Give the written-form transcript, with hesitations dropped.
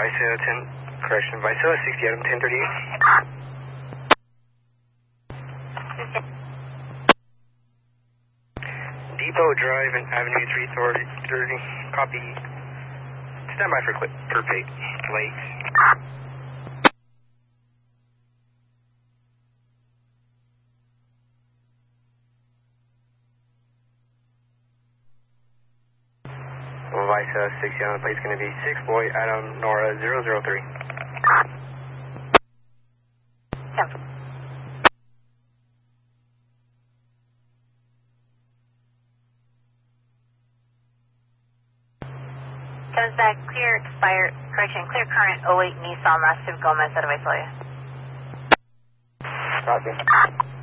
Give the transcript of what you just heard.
Vice 10, correction, Vice 60 Adam 1038. Depot Drive and Avenue 330, copy. Stand by for pate, late. Vice 60 on the plate's going to be 6 Boy Adam Nora 003. Cancel. Comes back, clear expired, correction, clear current 08 Nissan Massive Gomez out of Visalia. Copy.